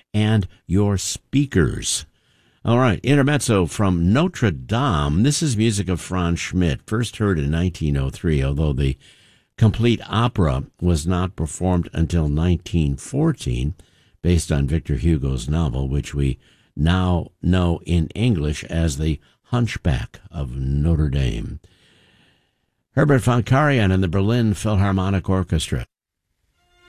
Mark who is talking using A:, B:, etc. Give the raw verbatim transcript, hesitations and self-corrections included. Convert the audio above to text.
A: and your speakers. All right, intermezzo from Notre Dame. This is music of Franz Schmidt, first heard in nineteen oh three, although the complete opera was not performed until nineteen fourteen, based on Victor Hugo's novel, which we now know in English as The Hunchback of Notre Dame. Herbert von Karajan and the Berlin Philharmonic Orchestra.